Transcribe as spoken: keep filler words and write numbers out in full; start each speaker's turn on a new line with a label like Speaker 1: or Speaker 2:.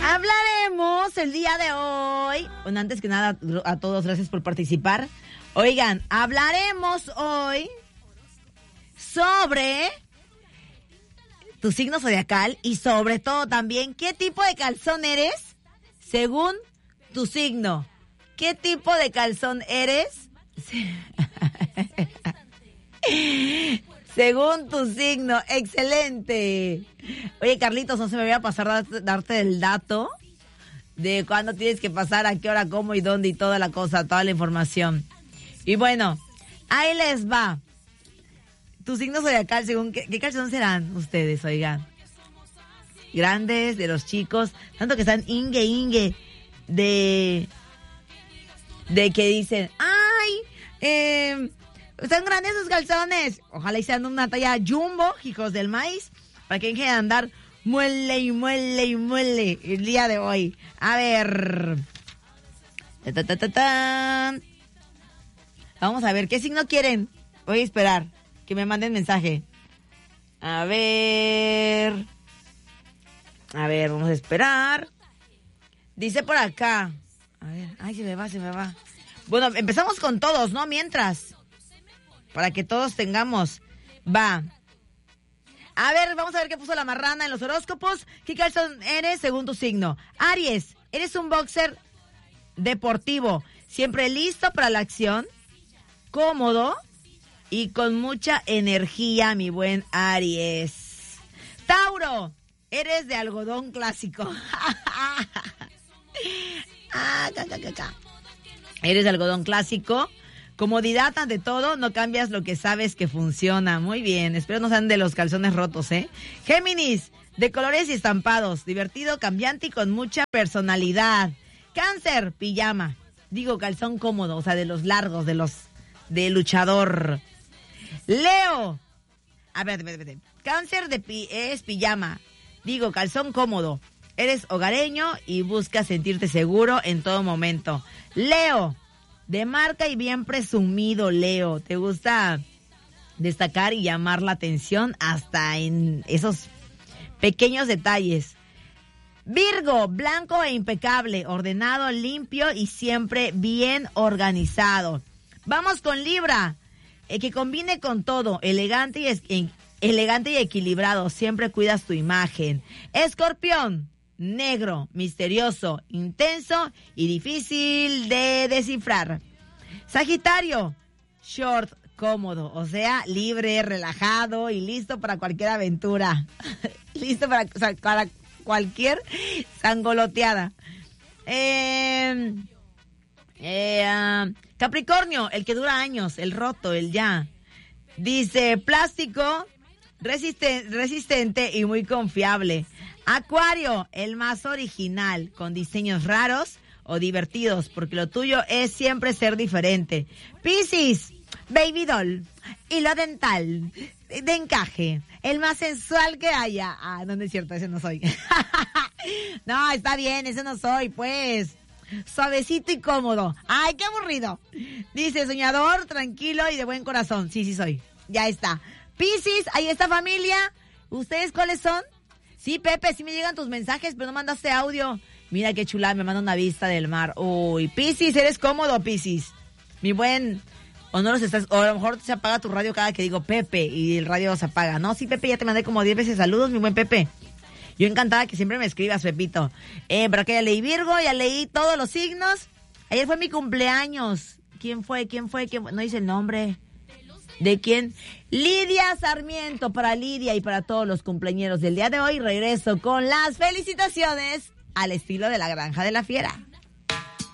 Speaker 1: Hablaremos el día de hoy. Bueno, antes que nada, a todos gracias por participar. Oigan, hablaremos hoy sobre tu signo zodiacal y sobre todo también qué tipo de calzón eres según tu signo. ¿Qué tipo de calzón eres? Según tu signo. Excelente. Oye, Carlitos, no se me voy a pasar a darte el dato de cuándo tienes que pasar, a qué hora, cómo y dónde y toda la cosa, toda la información. Y bueno, ahí les va. Tu signo zodiacal, según qué, qué calzón serán ustedes, oigan. Grandes, de los chicos, tanto que están ingue, ingue, de, de que dicen, ay, eh, están grandes sus calzones. Ojalá y sean una talla jumbo, hijos del maíz, para que dejen de andar muele y muele y muele el día de hoy. A ver. Ta, ta, ta, ta, ta. Vamos a ver, ¿qué signo quieren? Voy a esperar que me manden mensaje. A ver. A ver, vamos a esperar. Dice por acá. A ver, ay, se me va, se me va. Bueno, empezamos con todos, ¿no? Mientras. Para que todos tengamos. Va. A ver, vamos a ver qué puso la marrana en los horóscopos. ¿Qué calzón eres según tu signo? Aries, eres un boxer deportivo. Siempre listo para la acción. Cómodo y con mucha energía, mi buen Aries. Tauro, eres de algodón clásico. ah, ca, ca, ca, ca. Eres de algodón clásico. Comodidad ante todo, no cambias lo que sabes que funciona. Muy bien, espero no sean de los calzones rotos, ¿eh? Géminis, de colores y estampados. Divertido, cambiante y con mucha personalidad. Cáncer, pijama. Digo, calzón cómodo, o sea, de los largos, de los de luchador. Leo. A ver, a ver, a ver. Cáncer de pi, es pijama. Digo, calzón cómodo. Eres hogareño y buscas sentirte seguro en todo momento. Leo. De marca y bien presumido, Leo. ¿Te gusta destacar y llamar la atención hasta en esos pequeños detalles? Virgo, blanco e impecable, ordenado, limpio y siempre bien organizado. Vamos con Libra, eh, que combine con todo, elegante y, es, eh, elegante y equilibrado, siempre cuidas tu imagen. Escorpión, negro, misterioso, intenso y difícil de descifrar. Sagitario, short, cómodo, o sea, libre, relajado y listo para cualquier aventura. Listo para, o sea, para cualquier sangoloteada. Eh, eh, uh, Capricornio, el que dura años, el roto, el ya. Dice, plástico, resisten, resistente y muy confiable. Acuario, el más original, con diseños raros o divertidos, porque lo tuyo es siempre ser diferente. Piscis, baby doll, hilo dental, de encaje, el más sensual que haya. Ah, no, no es cierto, ese no soy. No, está bien, ese no soy, pues. Suavecito y cómodo. Ay, qué aburrido. Dice, soñador, tranquilo y de buen corazón. Sí, sí soy. Ya está. Piscis, ahí está, familia. ¿Ustedes cuáles son? Sí, Pepe, sí me llegan tus mensajes, pero no mandaste audio. Mira qué chula, me manda una vista del mar. Uy, Piscis, eres cómodo, Piscis. Mi buen, o no los estás, o a lo mejor se apaga tu radio cada que digo Pepe y el radio se apaga. No, sí, Pepe, ya te mandé como diez veces saludos, mi buen Pepe. Yo encantada que siempre me escribas, Pepito. Eh, pero que ya leí Virgo, ya leí todos los signos. Ayer fue mi cumpleaños. ¿Quién fue? ¿Quién fue? ¿Quién fue? No dice el nombre. ¿De quién? Lidia Sarmiento, para Lidia y para todos los cumpleañeros del día de hoy. Regreso con las felicitaciones al estilo de la Granja de la Fiera.